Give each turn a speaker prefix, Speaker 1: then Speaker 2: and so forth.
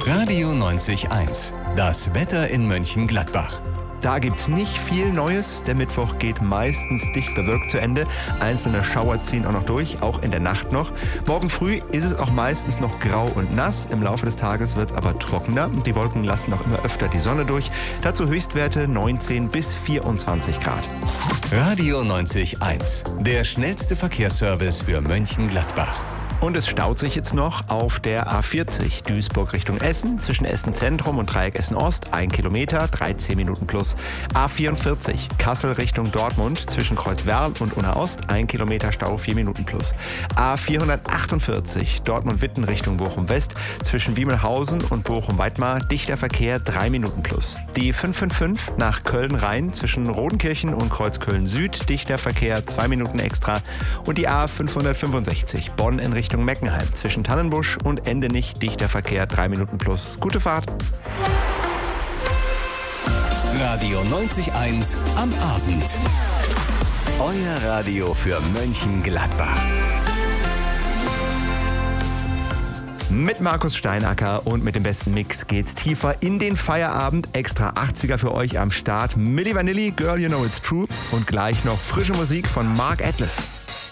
Speaker 1: Radio 90.1. Das Wetter in Mönchengladbach.
Speaker 2: Da gibt's nicht viel Neues. Der Mittwoch geht meistens dicht bewölkt zu Ende. Einzelne Schauer ziehen auch noch durch, auch in der Nacht noch. Morgen früh ist es auch meistens noch grau und nass. Im Laufe des Tages wird es aber trockener. Die Wolken lassen auch immer öfter die Sonne durch. Dazu Höchstwerte 19 bis 24 Grad.
Speaker 1: Radio 90.1. Der schnellste Verkehrsservice für Mönchengladbach.
Speaker 2: Und es staut sich jetzt noch auf der A40 Duisburg Richtung Essen, zwischen Essen Zentrum und Dreieck Essen Ost, 1 Kilometer, 13 Minuten plus. A44 Kassel Richtung Dortmund, zwischen Kreuzwerl und Unna Ost, 1 Kilometer Stau, 4 Minuten plus. A448 Dortmund-Witten Richtung Bochum West, zwischen Wiemelhausen und Bochum-Weidmar, dichter Verkehr, 3 Minuten plus. Die 555 nach Köln-Rhein, zwischen Rodenkirchen und Kreuzköln Süd, dichter Verkehr, 2 Minuten extra. Und die A565 Bonn in Richtung Meckenheim, zwischen Tannenbusch und Endenich, dichter Verkehr, 3 Minuten plus. Gute Fahrt.
Speaker 1: Radio 90.1 am Abend. Euer Radio für Mönchengladbach.
Speaker 2: Mit Markus Steinacker und mit dem besten Mix geht's tiefer in den Feierabend. Extra 80er für euch am Start. Milli Vanilli, Girl You Know It's True. Und gleich noch frische Musik von Mark Atlas.